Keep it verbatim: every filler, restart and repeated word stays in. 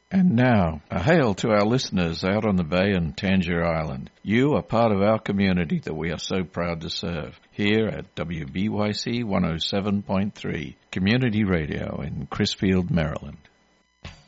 And now, a hail to our listeners out on the bay and Tangier Island. You are part of our community that we are so proud to serve. Here at W B Y C one oh seven point three, Community Radio in Crisfield, Maryland.